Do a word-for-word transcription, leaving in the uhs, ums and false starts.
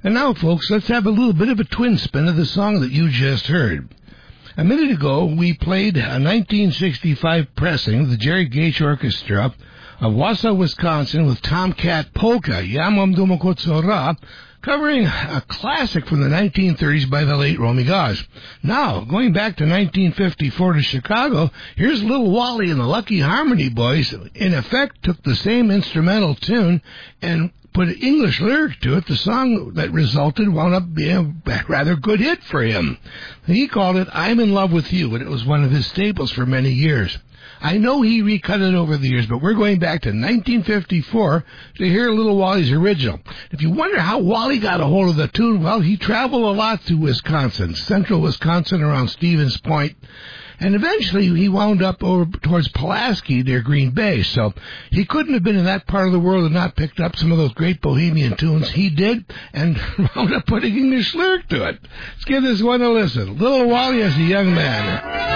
And now, folks, let's have a little bit of a twin spin of the song that you just heard. A minute ago, we played a nineteen sixty-five pressing of the Jerry Gage Orchestra of Wausau, Wisconsin, with Tomcat Polka, Yamam Dumakotsora, covering a classic from the nineteen thirties by the late Romy Gause. Now, going back to nineteen fifty-four to Chicago, here's Little Wally and the Lucky Harmony Boys. In effect, took the same instrumental tune and put an English lyric to it. The song that resulted wound up being a rather good hit for him. He called it I'm in Love with You, and it was one of his staples for many years. I know he recut it over the years, but we're going back to nineteen fifty-four to hear Little Wally's original. If you wonder how Wally got a hold of the tune, well, he traveled a lot through Wisconsin, central Wisconsin around Stevens Point, and eventually he wound up over towards Pulaski near Green Bay. So he couldn't have been in that part of the world and not picked up some of those great Bohemian tunes. He did, and wound up putting English lyric to it. Let's give this one a listen. Little Wally as a young man.